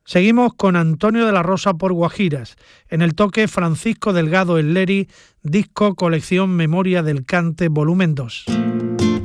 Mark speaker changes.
Speaker 1: Seguimos con Antonio de la Rosa por Guajiras, en el toque Francisco Delgado El Leri, disco colección Memoria del Cante, volumen 2.